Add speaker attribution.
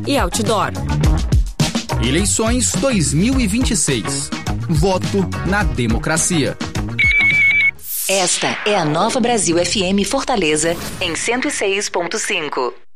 Speaker 1: e outdoor.
Speaker 2: Eleições 2026. Voto na democracia.
Speaker 3: Esta é a Nova Brasil FM Fortaleza, em 106.5.